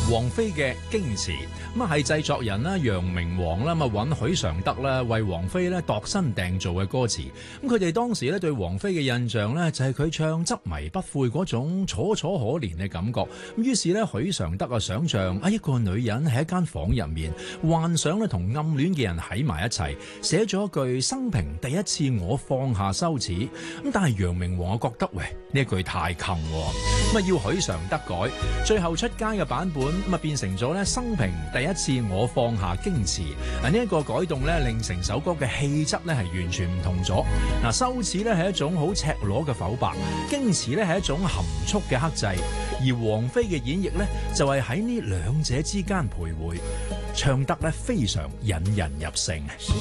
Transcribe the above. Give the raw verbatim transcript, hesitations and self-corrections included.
王菲嘅《矜持》咁啊，係製作人啦楊明煌啦，咁啊揾許常德啦為王菲咧度身訂造嘅歌詞。咁佢哋當時咧對王菲嘅印象咧就係佢唱執迷不悔嗰種楚楚可憐嘅感覺。咁於是咧許常德啊想象啊一個女人喺一間房入面，幻想咧同暗戀嘅人喺埋一齊，寫咗一句生平第一次我放下羞恥。咁但係楊明煌啊覺得喂呢一句太近，咁啊要許常德改，最後出街嘅版本咁啊變成咗咧生平第一次我放下矜持。嗱呢一個改動咧令成首歌嘅氣質咧係完全唔同咗。嗱羞恥咧係一種好赤裸嘅剖白，矜持咧係一種含蓄嘅克制，而王菲嘅演繹咧就係喺呢兩者之間徘徊，唱得咧非常引人入勝。